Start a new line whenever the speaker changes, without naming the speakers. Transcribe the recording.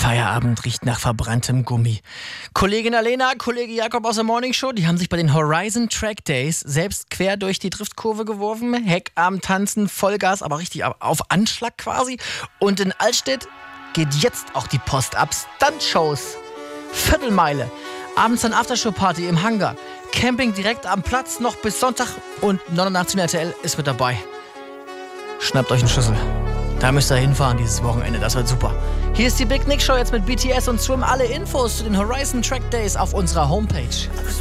Feierabend riecht nach verbranntem Gummi. Kollegin Alena, Kollege Jakob aus der Morning Show, die haben sich bei den Horizon Track Days selbst quer durch die Driftkurve geworfen. Heckarm tanzen, Vollgas, aber richtig auf Anschlag quasi. Und in Altstedt geht jetzt auch die Post ab. Stuntshows, Viertelmeile, abends dann Aftershow-Party im Hangar. Camping direkt am Platz, noch bis Sonntag. Und 89 RTL ist mit dabei. Schnappt euch einen Schlüssel. Da müsst ihr hinfahren dieses Wochenende, das wird super. Hier ist die Big Nick Show jetzt mit BTS und Swim. Alle Infos zu den Horizon Track Days auf unserer Homepage.